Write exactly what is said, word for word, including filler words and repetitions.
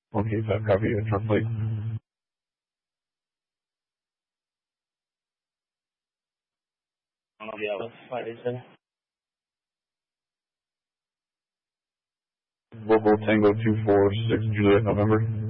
one eight five, copy, you translate. Oh, yeah, what's five eight seven? Global Tango two four six, Juliet, November.